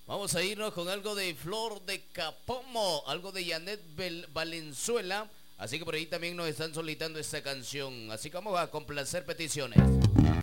Vamos a irnos con algo de Flor de Capomo, algo de Janet Valenzuela. Así que por ahí también nos están solicitando esta canción. Así que vamos a complacer peticiones.